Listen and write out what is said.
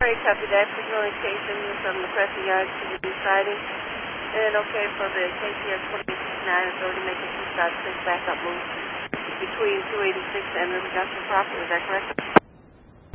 Sorry, copy that. Signal indication from the Crescent Yard to the new siding. And okay for the KCS 2869 authority making 256 backup move between 286 and River Junction property. Is that correct?